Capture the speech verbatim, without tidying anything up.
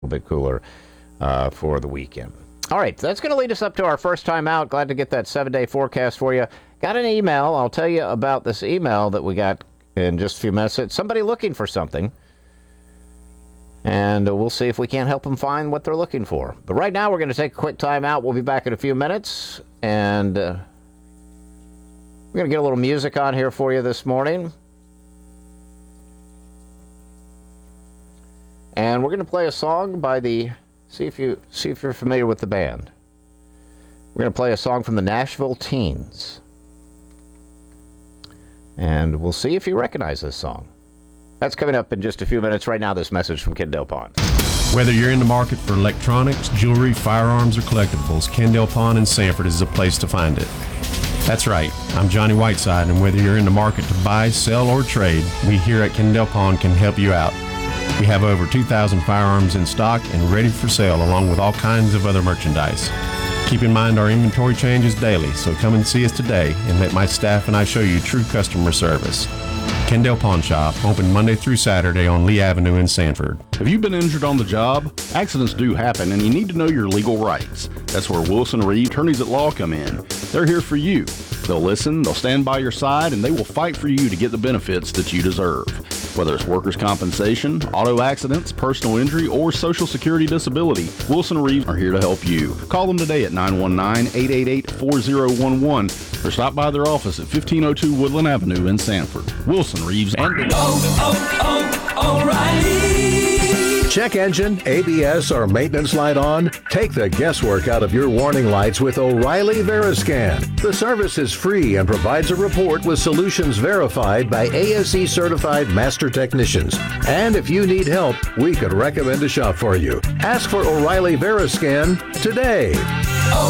little bit cooler uh, for the weekend. All right, that's going to lead us up to our first time out. Glad to get that seven-day forecast for you. Got an email. I'll tell you about this email that we got in just a few minutes. It's somebody looking for something, and we'll see if we can't help them find what they're looking for. But right now, we're going to take a quick time out. We'll be back in a few minutes, and uh, we're going to get a little music on here for you this morning. And we're going to play a song by the, see if you see if you're familiar with the band. We're going to play a song from the Nashville Teens. And we'll see if you recognize this song. That's coming up in just a few minutes. Right now, this message from Ken Del Pond. Whether you're in the market for electronics, jewelry, firearms, or collectibles, Ken Del Pond in Sanford is the place to find it. That's right. I'm Johnny Whiteside, and whether you're in the market to buy, sell, or trade, we here at Ken Del Pond can help you out. We have over two thousand firearms in stock and ready for sale, along with all kinds of other merchandise. Keep in mind our inventory changes daily, so come and see us today and let my staff and I show you true customer service. Ken Del Pawn Shop, open Monday through Saturday on Lee Avenue in Sanford. Have you been injured on the job? Accidents do happen, and you need to know your legal rights. That's where Wilson Reed Attorneys at Law come in. They're here for you. They'll listen, they'll stand by your side, and they will fight for you to get the benefits that you deserve. Whether it's workers' compensation, auto accidents, personal injury, or Social Security disability, Wilson Reed are here to help you. Call them today at nine one nine, eight eight eight, four zero one one or stop by their office at fifteen oh two Woodland Avenue in Sanford. Wilson Reeves and oh, oh, O'Reilly. Check engine, A B S, or maintenance light on? Take the guesswork out of your warning lights with O'Reilly Veriscan. The service is free and provides a report with solutions verified by A S E certified master technicians. And if you need help, we could recommend a shop for you. Ask for O'Reilly Veriscan today.